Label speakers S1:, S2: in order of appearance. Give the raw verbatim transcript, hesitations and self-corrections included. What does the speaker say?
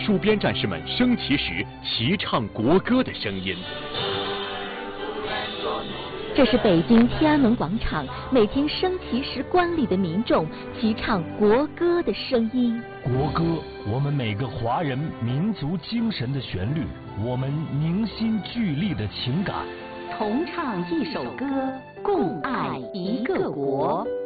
S1: 戍边战士们升旗时齐唱国歌的声音。
S2: 这是北京天安门广场每天升旗时观礼的民众齐唱国歌的声音。
S3: 国歌，我们每个华人民族精神的旋律，我们凝心聚力的情感。
S4: 同唱一首歌，共爱一个国。